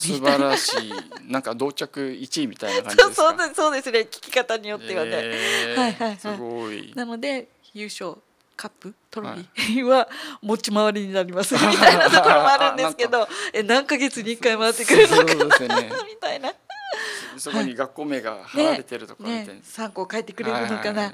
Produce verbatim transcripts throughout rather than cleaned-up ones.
素晴らしい。なんか同着いちいみたいな感じですか。 そうそうそうですね。聞き方によってはね。 えー、 はいはいはい。 すごい。 なので優勝カップトロフィーは持ち回りになりますみたいなところもあるんですけど、え何ヶ月にいっかい回ってくるのかな、ね、みたいな。 そこに学校名が貼られてるとかみたいな、 ねね、さんこ書いてくれるのかな、 はいはい、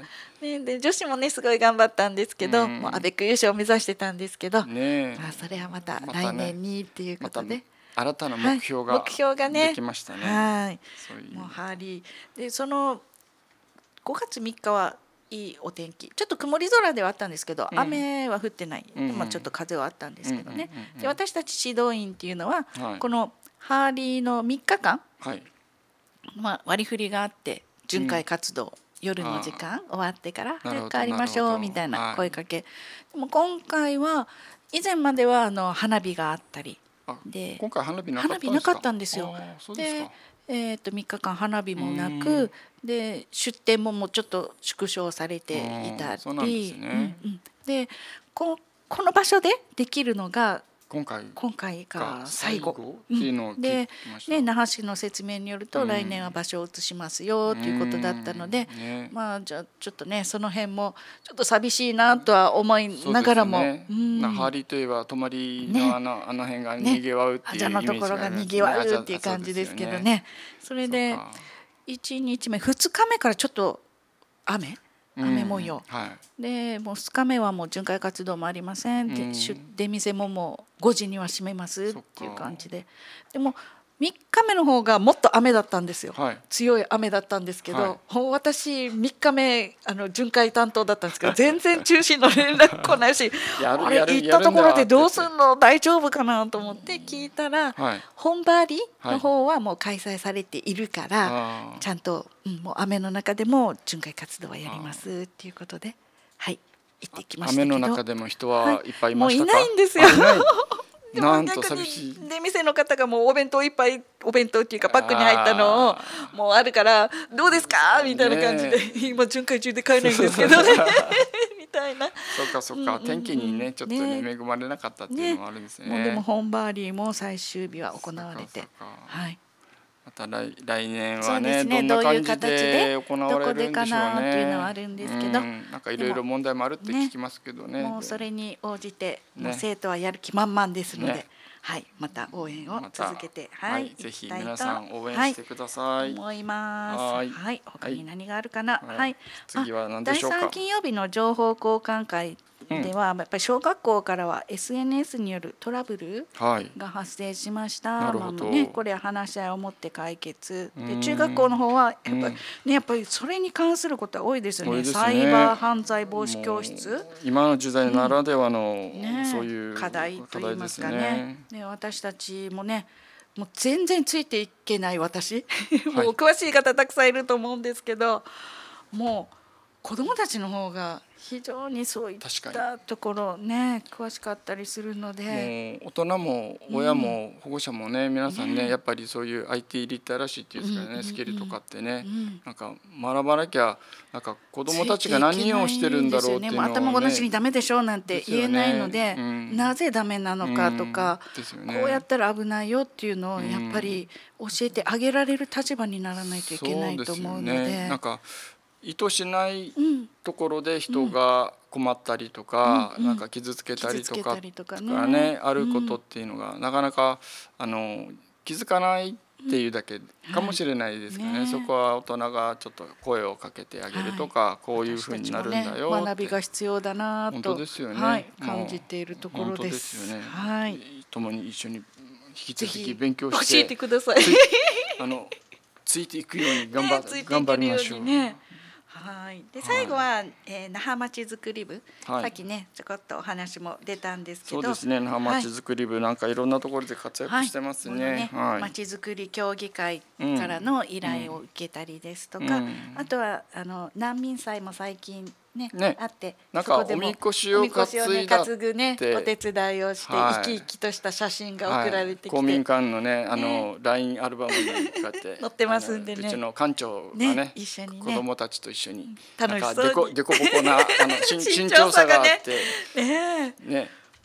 ね、で女子もねすごい頑張ったんですけど、うん、もうアベック優勝を目指してたんですけど、ね、まあ、それはまた来年にっていうことで、 また新たな目標が、はい、目標がねできましたね。 はい、そういうもうハーリーでそのごがつみっかはいいお天気、ちょっと曇り空ではあったんですけど、うん、雨は降ってない、うん、まあ、ちょっと風はあったんですけどね、うんうんうんうん、で私たち指導員っていうのは、はい、このハーリーのみっかかん、はい、まあ、割り振りがあって巡回活動、うん、夜の時間終わってから早く帰りましょうみたいな声かけ、はい、でも今回は以前まではあの花火があったりで、 今回花火なかったんですか。 花火なかったんですよ。で、えー、とみっかかん花火もなく、で出店ももうちょっと縮小されていたり、そうなんですね。うんうん、で こ, この場所でできるのが今回今回が最後っていうのを聞きました。で、ね、那覇市の説明によると、うん、来年は場所を移しますよということだったので、ね、まあじゃあちょっとねその辺もちょっと寂しいなとは思いながらも、ね、うん、那覇といえば泊まりのあの、ね、あの辺がにぎわうっていうイメージがありますね。あのところがにぎわうっていう感じですけどね。それでいちにちめふつかめからちょっと雨雨模様、うん、はい、でもうふつかめはもう巡回活動もありませんって、うん、出出店ももうごじには閉めますっていう感じで、でもみっかめの方がもっと雨だったんですよ、はい、強い雨だったんですけど、はい、私みっかめあの巡回担当だったんですけど全然中止の連絡来ないしあれ行ったところでどうすんの大丈夫かなと思って聞いたら、はい、本場里の方はもう開催されているから、はい、ちゃんと、うん、もう雨の中でも巡回活動はやりますっていうことで、はい、行ってきましたけど、 雨の中でも人はいっぱいいましたか。 はい、もういないんですよなんと寂しい。 で店の方がもうお弁当いっぱいお弁当っていうかパックに入ったのをもうあるからどうですかみたいな感じで、ね、今巡回中で買えないんですけどねみたいな。 そうかそうか、うんうんうん、天気にねちょっと、ねね、恵まれなかったっていうのもあるんですね。ね、もうでも本バーリーも最終日は行われて、はい、 また 来, 来年は ね, ねどんな感じで行われるんでしょうね。どこでかなっていうのはあるんですけど、うん、 なんかいろいろ問題もあるって聞きますけど ね, ねもうそれに応じて、ね、もう生徒はやる気満々ですので、ね、はい、また応援を続けて、 まはい、ぜひ皆さん応援してください、はい、 思います。はい、はい、他に何があるかな、はいはい、次は何でしょうか。 だいさん金曜日の情報交換会では、うん、やっぱり小学校からは エスエヌエス によるトラブルが発生しました、はい、まあね、これは話し合いを持って解決で、中学校の方はやっぱり、ね、やっぱりそれに関することは多いですよ ね, ですね。サイバー犯罪防止教室、 今の時代ならではの、うんね、そういう課題といいますかね。で私たちもねもう全然ついていけない私もう詳しい方たくさんいると思うんですけど、もう子どもたちの方が非常にそういったところね詳しかったりするので、 もう大人も親も保護者もね、うん、皆さんねやっぱりそういう アイティー リテラシーっていうんですかね、うん、スキルとかってね、うん、なんか学ばなきゃなんか子どもたちが何をしてるんだろうっていうのを、ね、 頭ごなしにダメでしょなんて言えないの で, で、ねうん、なぜダメなのかとか、うんね、こうやったら危ないよっていうのをやっぱり教えてあげられる立場にならないといけないと思うので、 そうですよね、なんか意図しないところで人が困ったりとか、うん、なんか傷つけたりとかとかね、あることっていうのがなかなかあの気づかないっていうだけかもしれないですけどね、はいね、そこは大人がちょっと声をかけてあげるとか、はい、こういうふうになるんだよって、ね、 学びが必要だなと本当ですよね、 はい、感じているところです。 本当ですよね、 はい、 共に一緒に引き続き勉強して教えてくださいあのついていくように頑張、ね、頑張りましょうね。 はい、で最後は、はいえー、那覇まちづくり部、はい、さっきねちょこっとお話も出たんですけど、 そうですね、那覇まちづくり部、はい、なんかいろんなところで活躍してますね。 まちづくり協議会からの依頼を受けたりですとか、うん、あとはあの難民祭も最近ね、ねあってなんかおみこしを担いだって、 ね、お手伝いをして、はい、生き生きとした写真が送られてきて、 はい、公民館のねあの ライン アルバムにこうやって載ってますんでね、 うちの館長がね、 ね一緒にね子供たちと一緒に楽しそうにでこでこぼこなあの身長差があってねね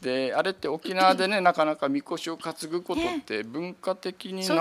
であれって沖縄でねなかなかみこしを担ぐことって文化的にな